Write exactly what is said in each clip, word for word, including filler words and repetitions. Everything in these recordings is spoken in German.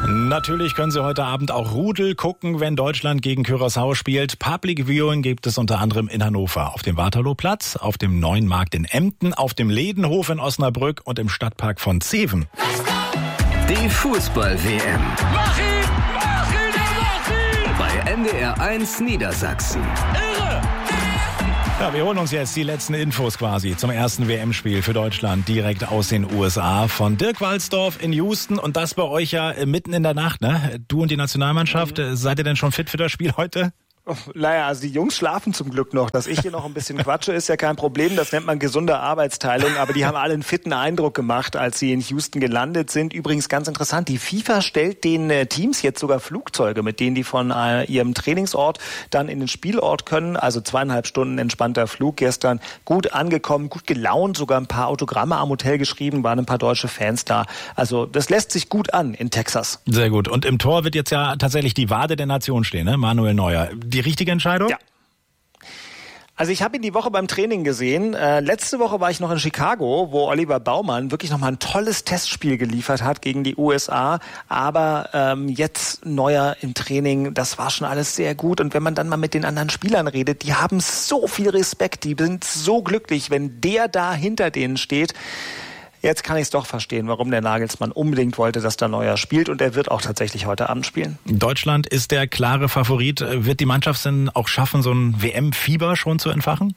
Natürlich können Sie heute Abend auch Rudel gucken, wenn Deutschland gegen Curaçao spielt. Public Viewing gibt es unter anderem in Hannover, auf dem Waterlooplatz, auf dem Neuen Markt in Emden, auf dem Ledenhof in Osnabrück und im Stadtpark von Zeven. Die Fußball-W M. Mach ihn! Mach ihn! Mach ihn! Bei N D R eins Niedersachsen. Irre! Ja, wir holen uns jetzt die letzten Infos quasi zum ersten W M-Spiel für Deutschland direkt aus den U S A von Dirk Walsdorf in Houston und das bei euch ja mitten in der Nacht, ne? Du und die Nationalmannschaft, mhm. seid ihr denn schon fit für das Spiel heute? Naja, also die Jungs schlafen zum Glück noch. Dass ich hier noch ein bisschen quatsche, ist ja kein Problem. Das nennt man gesunde Arbeitsteilung. Aber die haben alle einen fitten Eindruck gemacht, als sie in Houston gelandet sind. Übrigens ganz interessant, die FIFA stellt den Teams jetzt sogar Flugzeuge, mit denen die von äh, ihrem Trainingsort dann in den Spielort können. Also zweieinhalb Stunden entspannter Flug gestern. Gut angekommen, gut gelaunt, sogar ein paar Autogramme am Hotel geschrieben, waren ein paar deutsche Fans da. Also das lässt sich gut an in Texas. Sehr gut. Und im Tor wird jetzt ja tatsächlich die Wade der Nation stehen, ne? Manuel Neuer. Die richtige Entscheidung? Ja. Also ich habe ihn die Woche beim Training gesehen. Äh, letzte Woche war ich noch in Chicago, wo Oliver Baumann wirklich nochmal ein tolles Testspiel geliefert hat gegen die U S A. Aber ähm, jetzt Neuer im Training, das war schon alles sehr gut. Und wenn man dann mal mit den anderen Spielern redet, die haben so viel Respekt, die sind so glücklich, wenn der da hinter denen steht. Jetzt kann ich es doch verstehen, warum der Nagelsmann unbedingt wollte, dass da Neuer spielt. Und er wird auch tatsächlich heute Abend spielen. Deutschland ist der klare Favorit. Wird die Mannschaft denn auch schaffen, so ein W M-Fieber schon zu entfachen?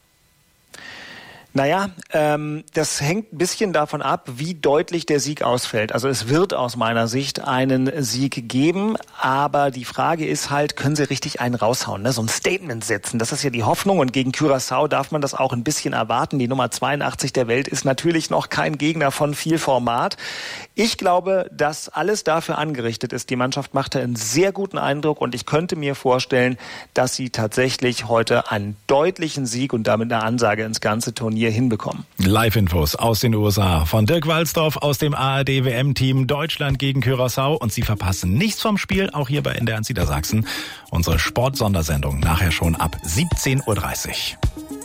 Naja, ähm, das hängt ein bisschen davon ab, wie deutlich der Sieg ausfällt. Also es wird aus meiner Sicht einen Sieg geben, aber die Frage ist halt, können sie richtig einen raushauen, ne? So ein Statement setzen, das ist ja die Hoffnung und gegen Curaçao darf man das auch ein bisschen erwarten. Die Nummer zweiundachtzig der Welt ist natürlich noch kein Gegner von viel Format. Ich glaube, dass alles dafür angerichtet ist. Die Mannschaft machte einen sehr guten Eindruck und ich könnte mir vorstellen, dass sie tatsächlich heute einen deutlichen Sieg und damit eine Ansage ins ganze Turnier hinbekommen. Live-Infos aus den U S A von Dirk Walsdorf aus dem A R D-W M-Team Deutschland gegen Curaçao. Und Sie verpassen nichts vom Spiel, auch hier bei N D R eins Niedersachsen. Unsere Sport-Sondersendung nachher schon ab siebzehn Uhr dreißig.